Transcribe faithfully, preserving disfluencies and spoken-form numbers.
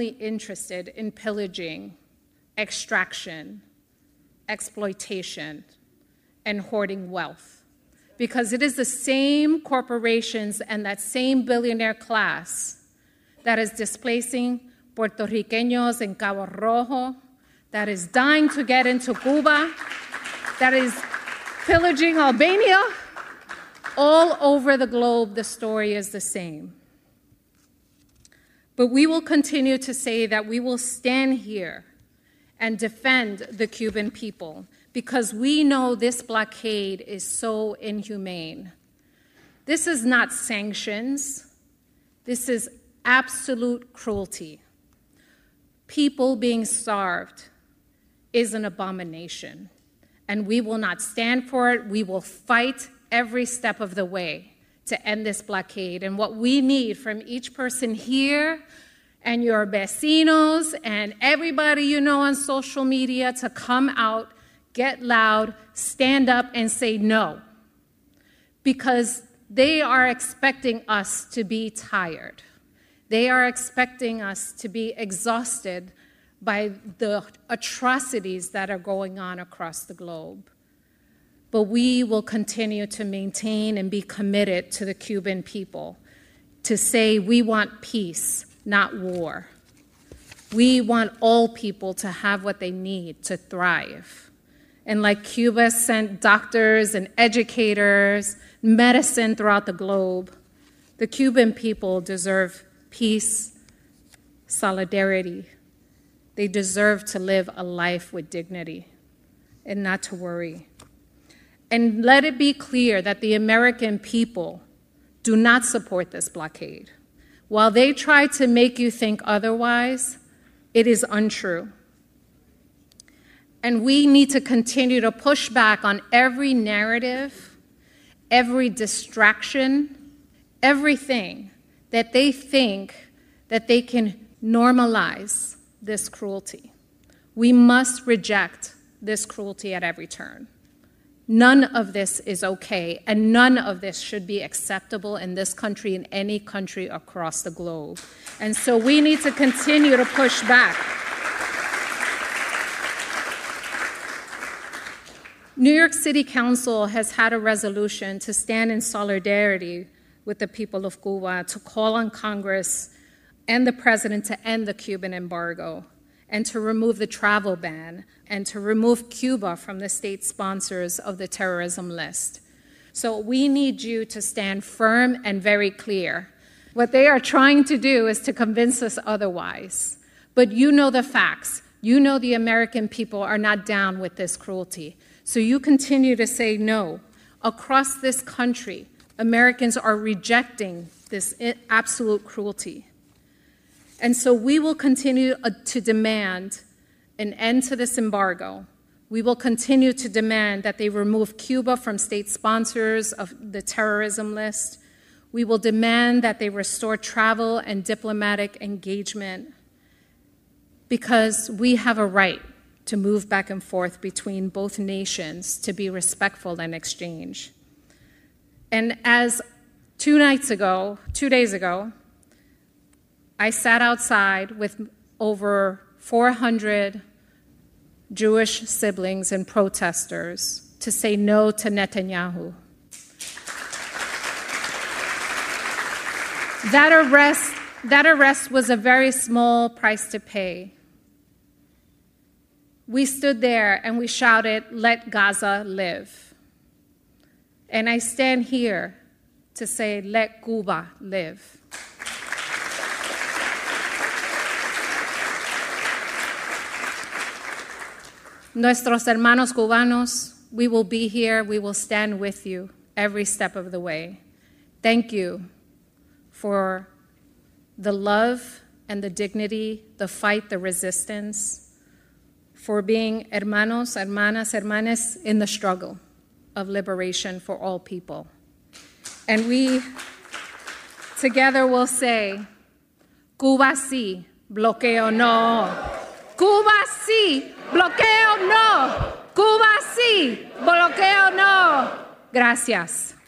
only interested in pillaging, extraction, exploitation, and hoarding wealth. Because it is the same corporations and that same billionaire class that is displacing Puerto Ricanos in Cabo Rojo, that is dying to get into Cuba, that is pillaging Albania. All over the globe, the story is the same. But we will continue to say that we will stand here and defend the Cuban people because we know this blockade is so inhumane. This is not sanctions. This is absolute cruelty. People being starved is an abomination, and we will not stand for it. We will fight every step of the way to end this blockade. And what we need from each person here and your vecinos and everybody you know on social media to come out, get loud, stand up and say no. Because they are expecting us to be tired. They are expecting us to be exhausted by the atrocities that are going on across the globe. But we will continue to maintain and be committed to the Cuban people, to say we want peace, not war. We want all people to have what they need to thrive. And like Cuba sent doctors and educators, medicine throughout the globe, the Cuban people deserve peace, solidarity. They deserve to live a life with dignity and not to worry. And let it be clear that the American people do not support this blockade. While they try to make you think otherwise, it is untrue. And we need to continue to push back on every narrative, every distraction, everything that they think that they can normalize this cruelty. We must reject this cruelty at every turn. None of this is okay, and none of this should be acceptable in this country, in any country across the globe. And so we need to continue to push back. New York City Council has had a resolution to stand in solidarity with the people of Cuba, to call on Congress and the president to end the Cuban embargo, and to remove the travel ban, and to remove Cuba from the state sponsors of the terrorism list. So we need you to stand firm and very clear. What they are trying to do is to convince us otherwise. But you know the facts. You know the American people are not down with this cruelty. So you continue to say no. Across this country, Americans are rejecting this absolute cruelty. And so we will continue to demand an end to this embargo. We will continue to demand that they remove Cuba from state sponsors of the terrorism list. We will demand that they restore travel and diplomatic engagement, because we have a right to move back and forth between both nations, to be respectful and exchange. And as two nights ago, two days ago, I sat outside with over four hundred Jewish siblings and protesters to say no to Netanyahu. That arrest, that arrest was a very small price to pay. We stood there and we shouted, "Let Gaza live." And I stand here to say, "Let Cuba live." Nuestros hermanos cubanos, we will be here, we will stand with you every step of the way. Thank you for the love and the dignity, the fight, the resistance, for being hermanos, hermanas, hermanes in the struggle of liberation for all people. And we together will say, Cuba sí, bloqueo no. Cuba sí, bloqueo no. Cuba sí, bloqueo no. Gracias.